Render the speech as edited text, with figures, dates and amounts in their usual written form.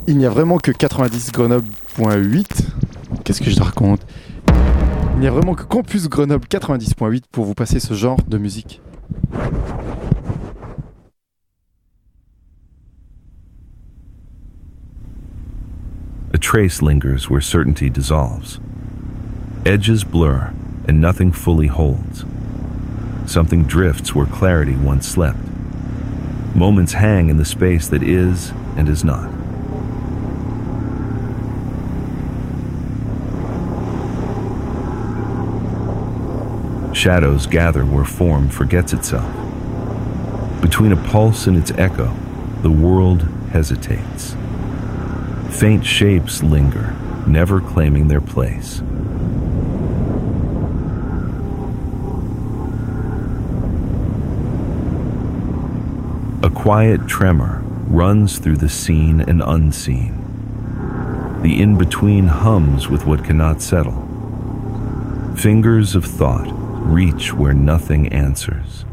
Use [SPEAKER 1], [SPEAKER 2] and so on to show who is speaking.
[SPEAKER 1] Il n'y a vraiment que 90 Grenoble.8. Qu'est-ce que je raconte? Il n'y a vraiment que Campus Grenoble 90.8 pour vous passer ce genre de musique.
[SPEAKER 2] A trace lingers where certainty dissolves. Edges blur, and nothing fully holds. Something drifts where clarity once slept. Moments hang in the space that is and is not. Shadows gather where form forgets itself. Between a pulse and its echo, the world hesitates. Faint shapes linger, never claiming their place. A quiet tremor runs through the seen and unseen. The in-between hums with what cannot settle. Fingers of thought reach where nothing answers.